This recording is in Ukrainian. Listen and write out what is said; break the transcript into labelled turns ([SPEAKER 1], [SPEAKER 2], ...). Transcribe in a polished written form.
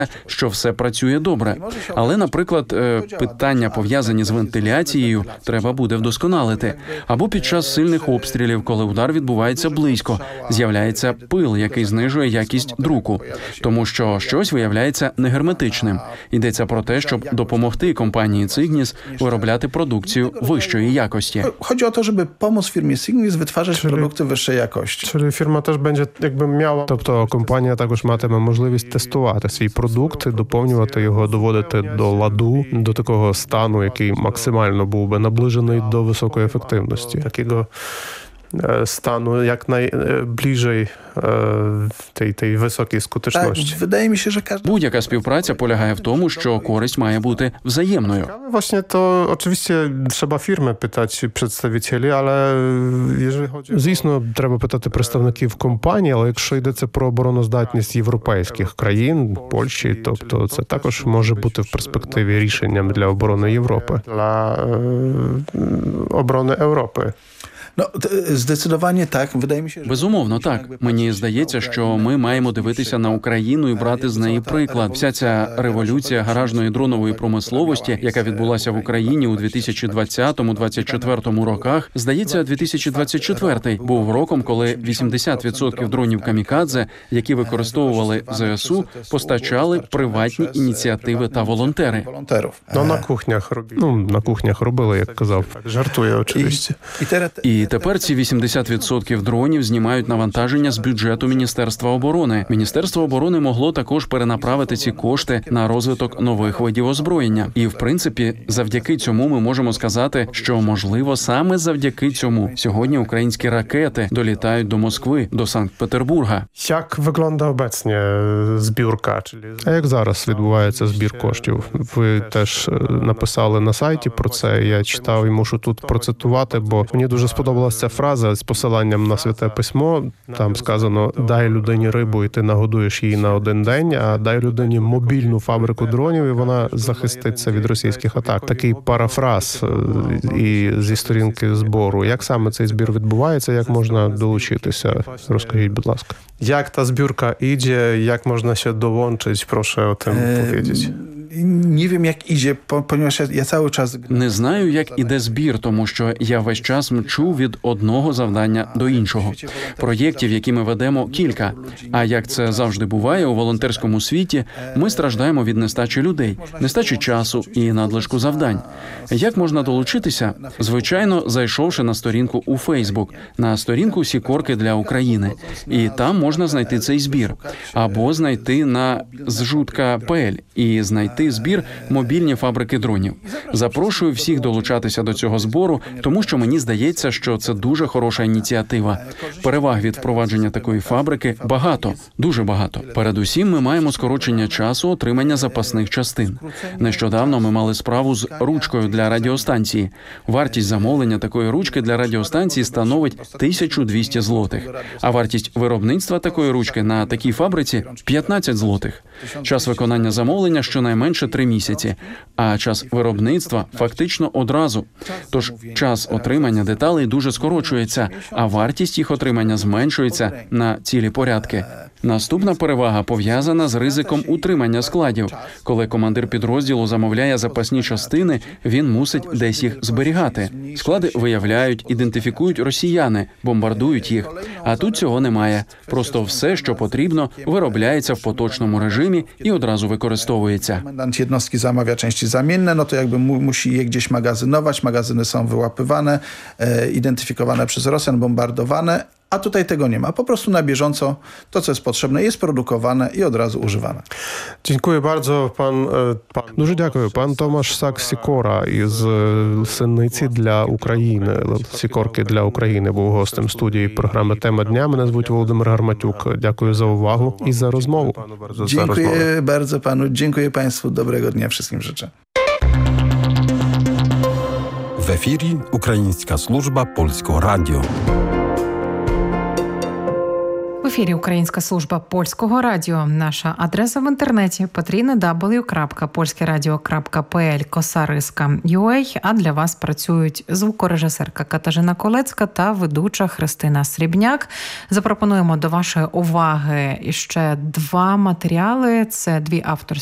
[SPEAKER 1] що все працює добре. Але, наприклад, питання, пов'язані з вентиляцією, треба буде вдосконалити. Або під час сильних обстрілів, коли удар відбувається близько, з'являється пил, який знижує якість друку. Тому що щось виявляється негерметичним. Йдеться про те, щоб допомогти компанії Cygnus виробляти продукцію вищої якості.
[SPEAKER 2] Chodzi o to, żeby pomóc firmie Cygnus wytwarzać produkty wyższej jakości.
[SPEAKER 3] Czyli firma też będzie jakby miała... Тобто компанія також матиме можливість тестувати свій продукт, доповнювати його, доводити до ладу, до такого стану, який максимально був би наближений до високої ефективності. Такого стану як найближчий tej wysokiej skuteczności.
[SPEAKER 2] Wydaje mi się, że
[SPEAKER 1] Будь-яка співпраця полягає в тому, що користь має бути взаємною.
[SPEAKER 3] Właśnie to oczywiście trzeba firmy pytać przedstawicieli, ale jeżeli chodzi... Звісно, треба питати представників компаній, але якщо йдеться про обороноздатність європейських країн, Польщі, тобто це також може бути в перспективі рішенням для оборони Європи. Для оборони Європи.
[SPEAKER 2] Zdecydowanie tak. Wydaje mi się, że...
[SPEAKER 1] Безумовно, так. Мені здається, що ми маємо дивитися на Україну і брати з неї приклад. Вся ця революція гаражної дронової промисловості, яка відбулася в Україні у 2020-2024 роках, здається, 2024 був роком, коли 80% дронів камікадзе, які використовували ЗСУ, постачали приватні ініціативи та волонтери.
[SPEAKER 3] На кухнях робили, як казав. Жартує, очевидно.
[SPEAKER 1] І тепер ці 80% дронів знімають навантаження з бюджету Міністерства оборони. Міністерство оборони могло також перенаправити ці кошти на розвиток нових видів озброєння. І, в принципі, завдяки цьому ми можемо сказати, що, можливо, саме завдяки цьому сьогодні українські ракети долітають до Москви, до Санкт-Петербурга.
[SPEAKER 3] Як виглядає обecnie збірка? А як зараз відбувається збір коштів? Ви теж написали на сайті про це, я читав і мушу тут процитувати, бо мені дуже сподобалася ця фраза з посиланням на Святе Письмо. Там сказано: дай людині рибу, і ти нагодуєш її на один день, а дай людині мобільну фабрику дронів, і вона захиститься від російських атак. Такий парафраз і зі сторінки збору. Як саме цей збір відбувається, як можна долучитися? Розкажіть, будь ласка. Як та збірка іде, як можна ще долучитись? Прошу о тим powiedzieć.
[SPEAKER 2] Nie wiem, jak idzie, ponieważ ja cały czas...
[SPEAKER 1] Не знаю, як іде збір, тому що я весь час мчу від одного завдання до іншого. Проєктів, які ми ведемо, кілька. А як це завжди буває у волонтерському світі, ми страждаємо від нестачі людей, нестачі часу і надлишку завдань. Як можна долучитися? Звичайно, зайшовши на сторінку у Facebook, на сторінку «Сікорки для України». І там можна знайти цей збір. Або знайти на zrzutka.pl і знайти збір «Мобільні фабрики дронів». Запрошую всіх долучатися до цього збору, тому що мені здається, що це дуже хороша ініціатива. Переваг від впровадження такої фабрики багато, дуже багато. Передусім, ми маємо скорочення часу отримання запасних частин. Нещодавно ми мали справу з ручкою для радіостанції. Вартість замовлення такої ручки для радіостанції становить 1200 злотих. А вартість виробництва такої ручки на такій фабриці – 15 злотих. Час виконання замовлення щонайменше 3 місяці, а час виробництва фактично одразу. Тож час отримання деталей дуже скорочується, а вартість їх отримання зменшується на цілі порядки. Наступна перевага пов'язана з ризиком утримання складів. Коли командир підрозділу замовляє запасні частини, він мусить десь їх зберігати. Склади виявляють, ідентифікують росіяни, бомбардують їх. А тут цього немає. Просто все, що потрібно, виробляється в поточному режимі і одразу використовується.
[SPEAKER 2] Komendant jednostki zamawia części zamienne, no to jakby musi je gdzieś magazynować. Magazyny są wyłapywane, identyfikowane przez Rosjan, bombardowane. A tutaj tego nie ma. Po prostu na bieżąco to, co jest potrzebne, jest produkowane i od razu używane.
[SPEAKER 3] Дякую bardzo, Дуже дякую. Пан Томаш Сак-Сікора із Синиці для України. Сікорки для України був гостем студії програми «Тема дня». Мене звуть Володимир Гарматюк. Дякую за увагу і за розмову.
[SPEAKER 2] Dziękuję bardzo panu, dziękuję państwu. Dobrego dnia wszystkim życzę.
[SPEAKER 4] В ефірі Українська служба Польського радіо.
[SPEAKER 5] В ефірі Українська служба польського радіо. Наша адреса в інтернеті www.polskieradio.pl/kosaryska.ua. А для вас працюють звукорежисерка Катерина Колецька та ведуча Христина Срібняк. Запропонуємо до вашої уваги ще 2 матеріали. Це 2 авторські